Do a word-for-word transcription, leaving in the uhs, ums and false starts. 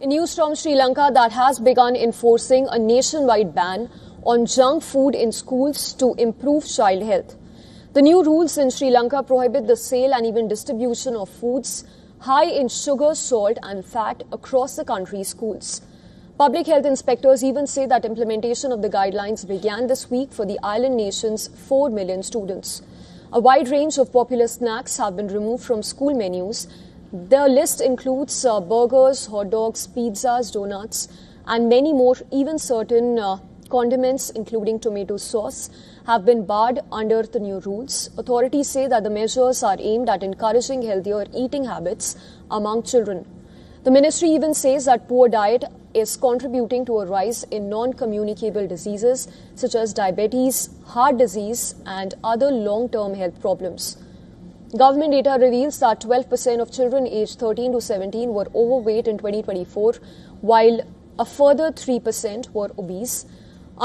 News from Sri Lanka that has begun enforcing a nationwide ban on junk food in schools to improve child health. The new rules in Sri Lanka prohibit the sale and even distribution of foods high in sugar, salt and fat across the country's schools. Public health inspectors even say that implementation of the guidelines began this week for the island nation's four million students. A wide range of popular snacks have been removed from school menus. The list includes uh, burgers, hot dogs, pizzas, donuts, and many more. Even certain uh, condiments, including tomato sauce, have been barred under the new rules. Authorities say that the measures are aimed at encouraging healthier eating habits among children. The ministry even says that poor diet is contributing to a rise in non-communicable diseases such as diabetes, heart disease, and other long-term health problems. Government data reveals that twelve percent of children aged thirteen to seventeen were overweight in twenty twenty-four, while a further three percent were obese.